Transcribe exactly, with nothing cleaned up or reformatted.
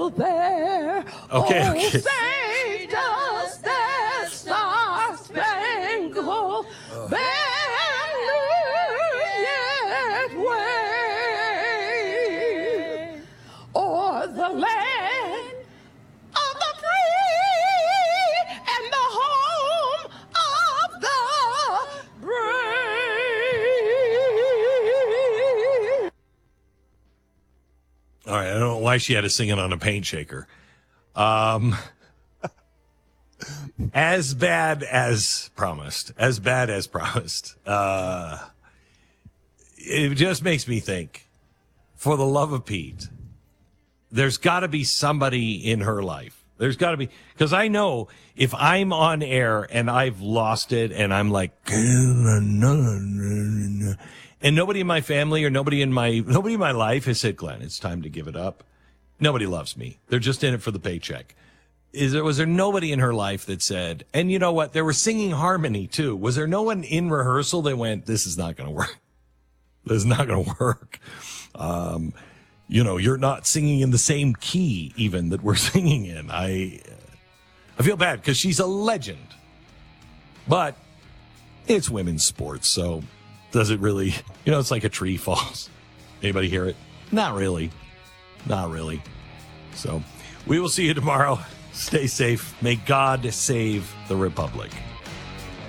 still there. Okay, Oh, okay. say does that star-spangled banner yet wave o'er the land of the free and the home of the brave. All right, I don't know why she had to sing it on a paint shaker. Um, as bad as promised. As bad as promised. Uh, it just makes me think, for the love of Pete, there's got to be somebody in her life. There's got to be, because I know if I'm on air and I've lost it and I'm like, and nobody in my family or nobody in my nobody in my life has said, Glenn, it's time to give it up. Nobody loves me. They're just in it for the paycheck. Is there was there nobody in her life that said, and you know what? They were singing harmony too. Was there no one in rehearsal that went, this is not going to work. This is not going to work. Um, you know, you're not singing in the same key even that we're singing in. I I feel bad because she's a legend. But it's women's sports, so does it really, you know, it's like a tree falls. Anybody hear it? Not really. Not really. So we will see you tomorrow. Stay safe. May God save the Republic.